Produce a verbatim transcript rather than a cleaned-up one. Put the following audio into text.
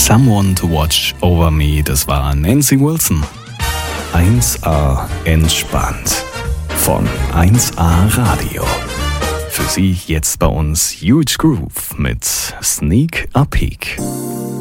Someone to Watch Over Me, das war Nancy Wilson. eins a entspannt von eins a Radio. Für Sie jetzt bei uns Huge Groove mit Sneak a Peek.